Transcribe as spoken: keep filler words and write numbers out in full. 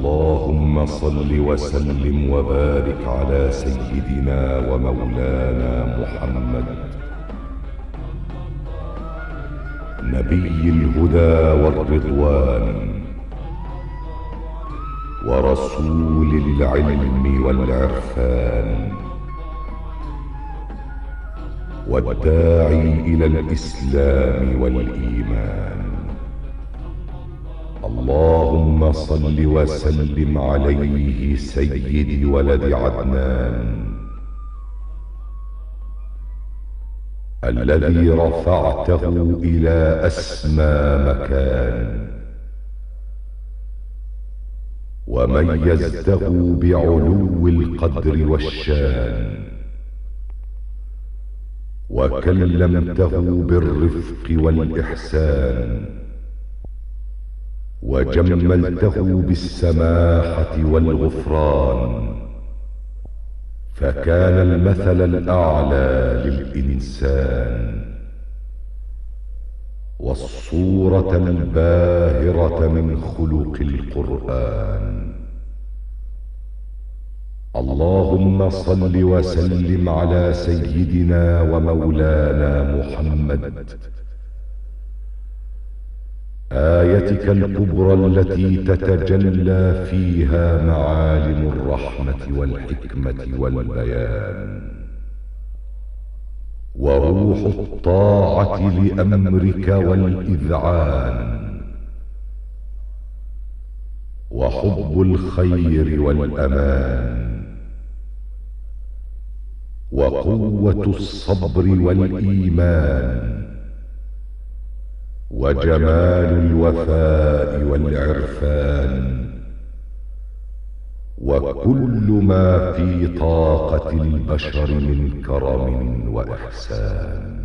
اللهم صل وسلم وبارك على سيدنا ومولانا محمد نبي الهدى والرضوان ورسول العلم والعرفان والداعي إلى الإسلام والإيمان. اللهم صل وسلم عليه سيد ولد عدنان الذي رفعته إلى أسمى مكان وميزته بعلو القدر والشان وكلمته بالرفق والإحسان وجملته بالسماحة والغفران، فكان المثل الأعلى للإنسان والصورة الباهرة من خلق القرآن. اللهم صل وسلم على سيدنا ومولانا محمد آيتك الكبرى التي تتجلى فيها معالم الرحمة والحكمة والبيان وروح الطاعة لأمرك والإذعان وحب الخير والأمان وقوة الصبر والإيمان وجمال الوفاء والعرفان وكل ما في طاقة البشر من كرم وإحسان.